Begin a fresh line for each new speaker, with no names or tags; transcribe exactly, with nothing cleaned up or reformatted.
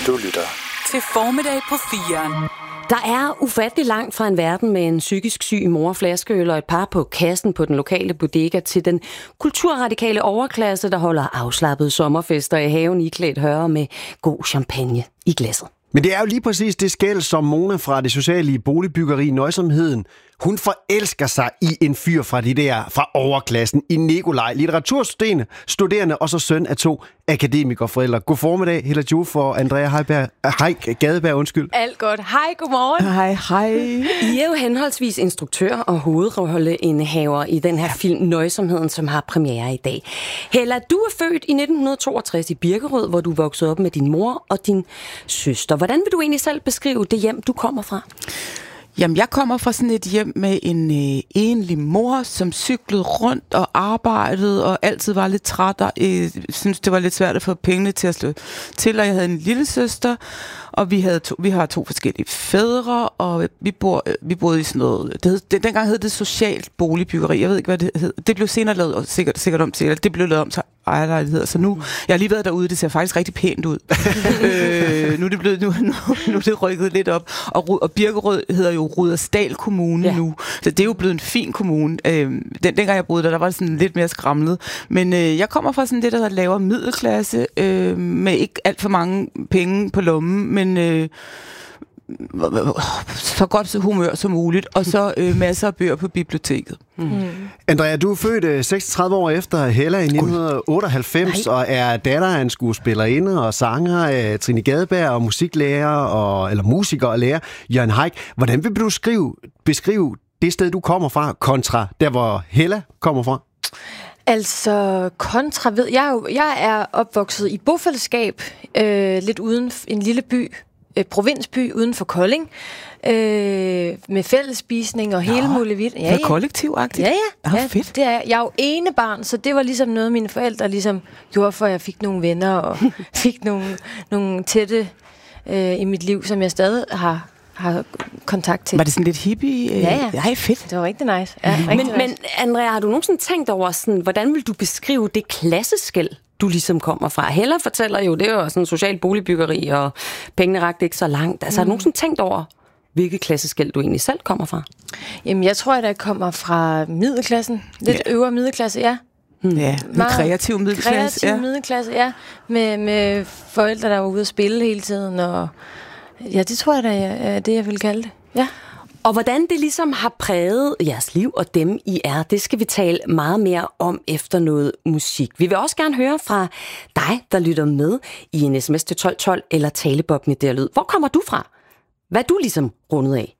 Du lytter
til Formiddag på firen.
Der er ufattelig langt fra en verden med en psykisk syg mor, flaskeøl og et par på kassen på den lokale bodega til den kulturradikale overklasse, der holder afslappede sommerfester i haven iklædt høre med god champagne i glasset.
Men det er jo lige præcis det skel, som Mona fra det sociale boligbyggeri Nøjsomheden, hun forelsker sig i en fyr fra de der, fra overklassen, i Nikolaj, litteraturstuderende, studerende og så søn af to akademikerforældre. God formiddag, Hella Juf og Andrea Heiberg, Hej, Gadeberg, undskyld.
Alt godt. Hej, godmorgen.
Hej, hej. I er jo henholdsvis instruktør og hovedrolleindehaver i den her film Nøjsomheden, som har premiere i dag. Hella, du er født i nitten toogtres i Birkerød, hvor du voksede op med din mor og din søster. Hvordan vil du egentlig selv beskrive det hjem, du kommer fra?
Jamen, jeg kommer fra sådan et hjem med en øh, enlig mor, som cyklede rundt og arbejdede, og altid var lidt træt, og øh, synes det var lidt svært at få pengene til at slå til, og jeg havde en lille søster, og vi, havde to, vi har to forskellige fædre, og vi, bor, vi boede i sådan noget, det hed, det, dengang hed det socialt boligbyggeri, jeg ved ikke, hvad det hed. Det blev senere lavet, og sikkert, sikkert om til, det blev lavet om til ejerlejligheder, så nu, jeg har lige været derude, det ser faktisk rigtig pænt ud. øh, nu, er det blevet, nu, nu, nu er det rykket lidt op, og, og Birkerød hedder jo Rudersdal Kommune ja. nu, så det er jo blevet en fin kommune. Øh, den, dengang jeg boede der, der var det sådan lidt mere skramlet, men øh, jeg kommer fra sådan det, der hedder lavere middelklasse, øh, med ikke alt for mange penge på lommen, men øh, så godt humør som muligt, og så øh, masser af bøger på biblioteket.
Mm. Andrea, du er født øh, seksogtredive år efter Hella i nitten otteoghalvfems, Nej. og er datter af en skuespillerinde og sanger af Trine Gadeberg og musiklærer, og, eller musiker og lærer Jørgen Haik. Hvordan vil du skrive, beskrive det sted, du kommer fra, kontra der, hvor Hella kommer fra?
Altså, kontra ved... Jeg er, jo, jeg er opvokset i bofællesskab, øh, lidt uden en lille by, øh, provinsby uden for Kolding, øh, med fællesspisning og Nå, hele muligt. Ja,
ja. Kollektivagtigt?
Ja, ja.
Ah,
ja
fedt.
Det er, jeg er jo ene barn, så det var ligesom noget, mine forældre ligesom gjorde, for at jeg fik nogle venner og fik nogle, nogle tætte øh, i mit liv, som jeg stadig har... har kontakt til.
Var det sådan lidt hippie?
Ja, ja.
Ej, fedt.
Det var rigtig nice. Ja,
mm.
rigtig
men,
nice.
men Andrea, har du nogensinde tænkt over, sådan, hvordan vil du beskrive det klasseskel, du ligesom kommer fra? Hella fortæller jo, det er jo sådan social boligbyggeri, og pengene rakte ikke så langt. Altså, mm. har du nogensinde tænkt over, hvilket klasseskel du egentlig selv kommer fra?
Jamen, jeg tror, at jeg kommer fra middelklassen. Lidt ja. øvre middelklasse, ja.
Hmm. Ja, med kreativ middelklasse.
Kreativ
ja.
middelklasse, ja. Med, med forældre, der var ude at spille hele tiden, og ja, det tror jeg da er det, jeg vil kalde det. Ja.
Og hvordan det ligesom har præget jeres liv og dem, I er, det skal vi tale meget mere om efter noget musik. Vi vil også gerne høre fra dig, der lytter med i en sms til tolv tolv eller talebobben i derlyd. Hvor kommer du fra? Hvad er du ligesom rundet af?